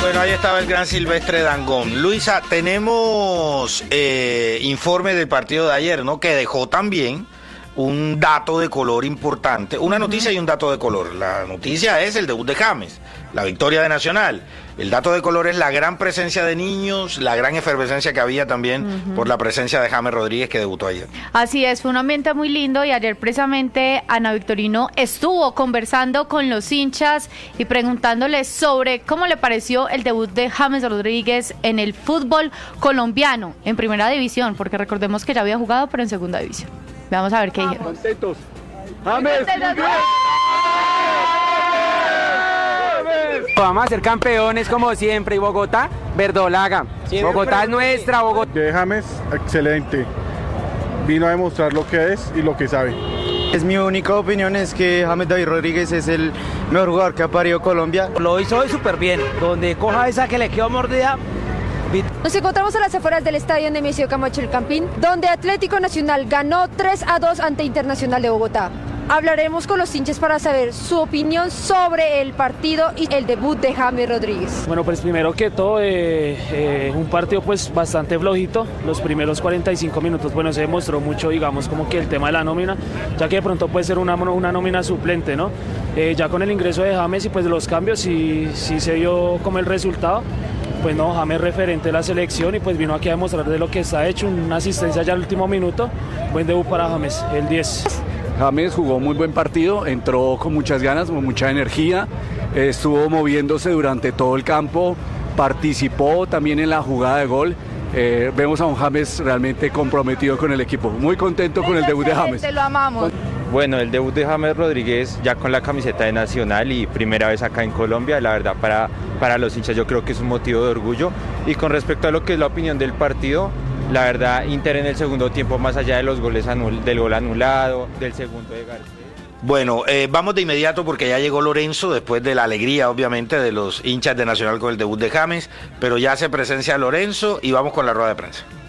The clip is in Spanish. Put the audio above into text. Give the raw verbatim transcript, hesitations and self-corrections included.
Bueno, ahí estaba el gran Silvestre Dangond. Luisa, tenemos eh, informe del partido de ayer, ¿no? Que dejó también un dato de color importante, una noticia y un dato de color. La noticia es el debut de James, la victoria de Nacional. El dato de color es la gran presencia de niños, la gran efervescencia que había también uh-huh. por la presencia de James Rodríguez, que debutó ayer. Así es, fue un ambiente muy lindo y ayer precisamente Ana Victorino estuvo conversando con los hinchas y preguntándoles sobre cómo le pareció el debut de James Rodríguez en el fútbol colombiano, en primera división, porque recordemos que ya había jugado, pero en segunda división. Vamos a ver qué dijeron. Contentos. ¡James! Vamos a ser campeones como siempre y Bogotá, verdolaga. Siempre. Bogotá es nuestra, Bogotá. De James, excelente. Vino a demostrar lo que es y lo que sabe. Es mi única opinión, es que James David Rodríguez es el mejor jugador que ha parido Colombia. Lo hizo hoy súper bien, donde coja esa que le quedó mordida. Nos encontramos a las afueras del estadio Nemesio Camacho El Campín, donde Atlético Nacional ganó tres a dos ante Internacional de Bogotá. Hablaremos con los hinchas para saber su opinión sobre el partido y el debut de James Rodríguez. Bueno, pues primero que todo, eh, eh, un partido pues bastante flojito. Los primeros cuarenta y cinco minutos, bueno, se demostró mucho, digamos, como que el tema de la nómina, ya que de pronto puede ser una, una nómina suplente, ¿no? Eh, ya con el ingreso de James y pues los cambios, sí, sí se vio como el resultado. Pues no, James referente de la selección y pues vino aquí a demostrar de lo que está hecho, una asistencia ya al último minuto. Buen debut para James, el diez. James jugó muy buen partido, entró con muchas ganas, con mucha energía, eh, estuvo moviéndose durante todo el campo, participó también en la jugada de gol. Eh, vemos a un James realmente comprometido con el equipo, muy contento con el debut de James. Lo amamos. Bueno, el debut de James Rodríguez ya con la camiseta de Nacional y primera vez acá en Colombia, la verdad para, para los hinchas yo creo que es un motivo de orgullo. Y con respecto a lo que es la opinión del partido, la verdad Inter en el segundo tiempo, más allá de los goles anul- del gol anulado, del segundo de Garcés. Bueno, eh, vamos de inmediato porque ya llegó Lorenzo, después de la alegría obviamente de los hinchas de Nacional con el debut de James, pero ya hace presencia Lorenzo y vamos con la rueda de prensa.